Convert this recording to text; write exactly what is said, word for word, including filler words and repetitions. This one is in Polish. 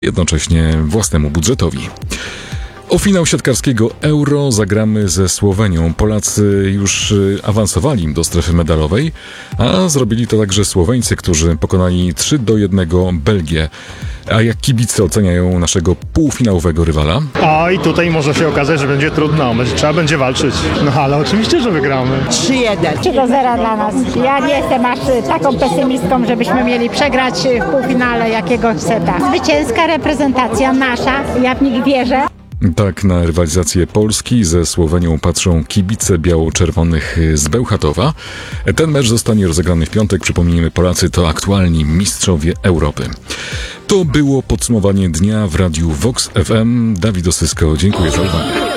jednocześnie własnemu budżetowi. O finał siatkarskiego Euro zagramy ze Słowenią. Polacy już awansowali do strefy medalowej, a zrobili to także Słoweńcy, którzy pokonali trzy do jednego Belgię. A jak kibice oceniają naszego półfinałowego rywala? A i tutaj może się okazać, że będzie trudno, trzeba będzie walczyć. No ale oczywiście, że wygramy. trzy jeden. trzy do zera dla nas. Ja nie jestem aż taką pesymistką, żebyśmy mieli przegrać w półfinale jakiegoś seta. Zwycięska reprezentacja nasza, ja w nich wierzę. Tak na rywalizację Polski ze Słowenią patrzą kibice biało-czerwonych z Bełchatowa. Ten mecz zostanie rozegrany w piątek. Przypomnijmy, Polacy to aktualni mistrzowie Europy. To było podsumowanie dnia w radiu Vox F M. Dawid Osysko, dziękuję za uwagę.